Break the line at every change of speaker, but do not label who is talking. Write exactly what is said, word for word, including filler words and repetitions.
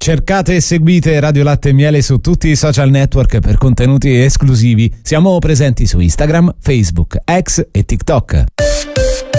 Cercate e seguite Radio Latte e Miele su tutti i social network per contenuti esclusivi. Siamo presenti su Instagram, Facebook, X e TikTok.